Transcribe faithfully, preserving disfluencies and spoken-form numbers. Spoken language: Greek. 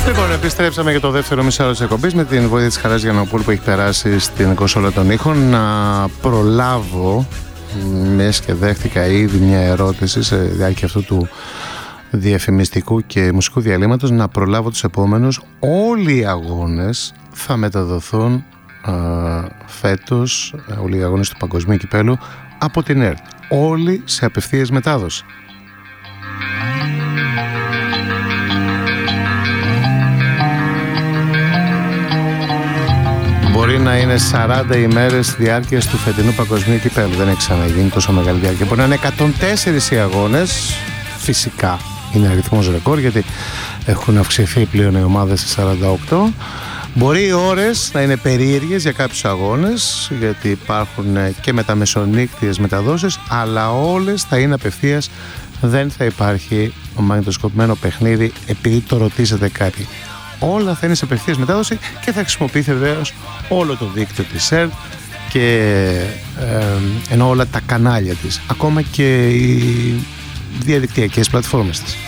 Λοιπόν, επιστρέψαμε για το δεύτερο μισάρο της εκπομπής με την βοήθεια της Χαράς Γιαννοπούλου που έχει περάσει στην κονσόλα των ήχων. Να προλάβω, μιας και δέχτηκα ήδη μια ερώτηση σε διάρκεια αυτού του διαφημιστικού και μουσικού διαλύματος, να προλάβω τους επόμενους. Όλοι οι αγώνες θα μεταδοθούν α, φέτος, όλοι οι αγώνες του Παγκοσμίου Κυπέλλου, από την ΕΡΤ. Όλοι σε απευθείας μετάδοση. Μπορεί να είναι σαράντα ημέρες διάρκειας του φετινού Παγκοσμίου Κυπέλλου. Δεν έχει ξαναγίνει τόσο μεγάλη διάρκεια. Μπορεί να είναι εκατόν τέσσερα οι αγώνες. Φυσικά είναι αριθμός ρεκόρ, γιατί έχουν αυξηθεί πλέον οι ομάδες σε σαράντα οκτώ. Μπορεί οι ώρες να είναι περίεργες για κάποιους αγώνες, γιατί υπάρχουν και μεταμεσονύκτιες μεταδόσεις, αλλά όλες θα είναι απευθείας. Δεν θα υπάρχει μαγνητοσκοπημένο παιχνίδι επειδή το ρωτήσατε κάτι. Όλα θα είναι σε απευθείας μετάδοση και θα χρησιμοποιηθεί βεβαίως όλο το δίκτυο της ΕΡΤ και ε, ενώ όλα τα κανάλια της, ακόμα και οι διαδικτυακές πλατφόρμες της.